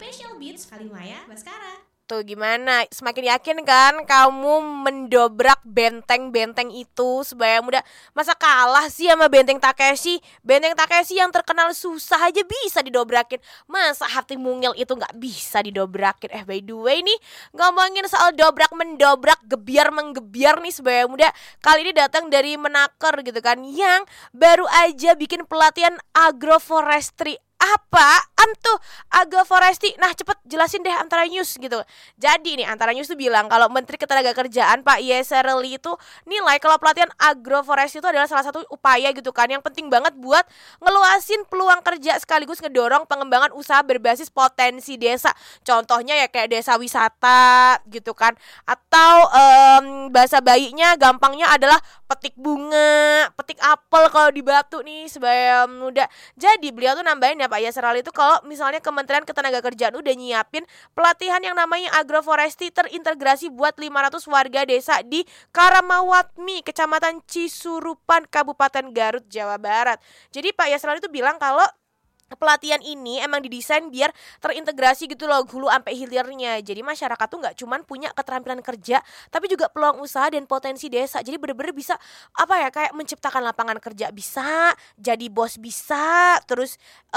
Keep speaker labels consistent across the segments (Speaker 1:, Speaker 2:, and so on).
Speaker 1: Special Beats Kalimaya Baskara.
Speaker 2: Tuh gimana? Semakin yakin kan kamu mendobrak benteng-benteng itu sebaya muda. Masa kalah sih sama benteng Takeshi? Benteng Takeshi yang terkenal susah aja bisa didobrakin. Masa hati mungil itu gak bisa didobrakin? By the way nih, ngomongin soal dobrak-mendobrak, gebiar-menggebiar nih sebaya muda. Kali ini datang dari Menaker gitu kan, yang baru aja bikin pelatihan agroforestry. Apaan tuh agroforestry? Nah cepet jelasin deh Antara News gitu. Jadi nih Antara News tuh bilang kalau Menteri Ketenagakerjaan Pak Yesarli itu nilai kalau pelatihan agroforestry itu adalah salah satu upaya gitu kan, yang penting banget buat ngeluasin peluang kerja sekaligus ngedorong pengembangan usaha berbasis potensi desa. Contohnya ya kayak desa wisata gitu kan. Atau bahasa bayinya gampangnya adalah petik bunga, petik apel kalau di Batu nih sebaya muda. Jadi beliau tuh nambahin ya Pak Yesarli itu kalau misalnya Kementerian Ketenagakerjaan udah nyiapin pelatihan yang namanya agroforestry terintegrasi buat 500 warga desa di Karamawatmi, Kecamatan Cisurupan, Kabupaten Garut, Jawa Barat. Jadi Pak Yesarli itu bilang kalau pelatihan ini emang didesain biar terintegrasi gitu loh hulu sampai hilirnya. Jadi masyarakat tuh nggak cuman punya keterampilan kerja, tapi juga peluang usaha dan potensi desa. Jadi bener-bener bisa kayak menciptakan lapangan kerja bisa, jadi bos bisa, terus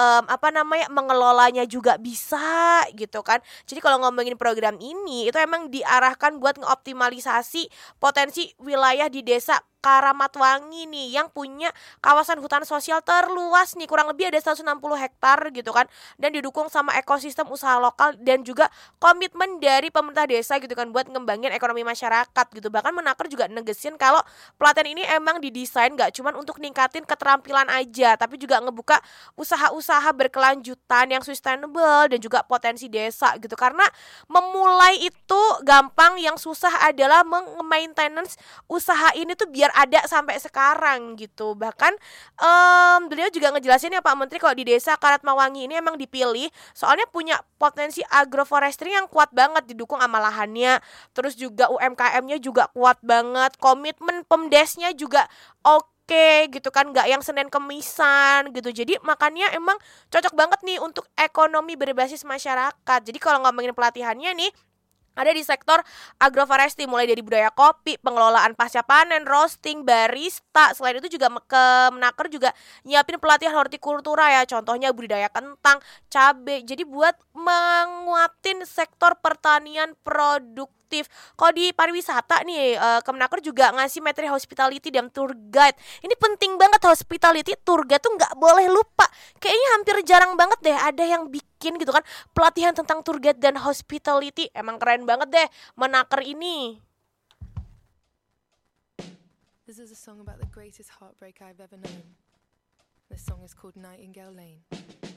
Speaker 2: mengelolanya juga bisa gitu kan. Jadi kalau ngomongin program ini itu emang diarahkan buat ngeoptimalisasi potensi wilayah di desa Karamatwangi nih yang punya kawasan hutan sosial terluas nih, kurang lebih ada 160 hektar gitu kan, dan didukung sama ekosistem usaha lokal dan juga komitmen dari pemerintah desa gitu kan buat ngembangin ekonomi masyarakat gitu. Bahkan Menaker juga negesin kalau pelatihan ini emang didesain gak cuman untuk ningkatin keterampilan aja, tapi juga ngebuka usaha-usaha berkelanjutan yang sustainable dan juga potensi desa gitu. Karena memulai itu gampang, yang susah adalah maintenance usaha ini tuh biar ada sampai sekarang gitu. Bahkan beliau juga ngejelasin ya Pak Menteri kalau di desa Karatmawangi ini emang dipilih soalnya punya potensi agroforestry yang kuat banget, didukung sama lahannya, terus juga UMKM-nya juga kuat banget, komitmen Pemdesnya juga oke gitu kan, nggak yang Senin Kemisan gitu. Jadi makanya emang cocok banget nih untuk ekonomi berbasis masyarakat. Jadi kalau ngomongin pelatihannya nih, ada di sektor agroforestry, mulai dari budaya kopi, pengelolaan pasca panen, roasting, barista. Selain itu juga Menaker juga nyiapin pelatihan hortikultura ya, contohnya budidaya kentang, cabai. Jadi buat menguatin sektor pertanian produktif. Kalau di pariwisata nih, Kemenaker juga ngasih materi hospitality dan tour guide. Ini penting banget, hospitality, tour guide tuh nggak boleh lupa. Kayaknya hampir jarang banget deh ada yang bikin gitu kan pelatihan tentang tour guide dan hospitality. Emang keren banget deh Menaker ini.
Speaker 3: This is a song about the greatest heartbreak I've ever known. This song is called Nightingale Lane.